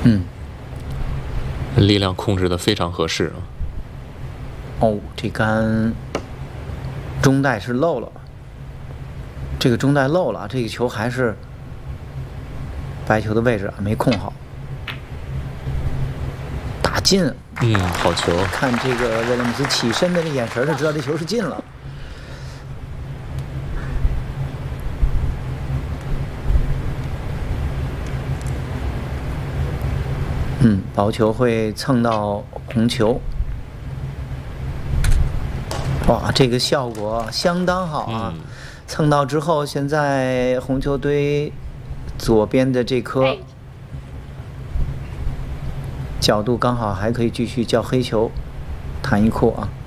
嗯， 力量控制的非常合适啊。 哦，这杆中带是漏了，这个中带漏了，这个球还是白球的位置啊，没控好，打进。 好球！ 看这个威廉姆斯起身的这眼神，就知道这球是进了。薄球会蹭到红球。哇，这个效果相当好啊！蹭到之后，现在红球堆左边的这颗角度刚好还可以继续叫黑球，弹一库啊。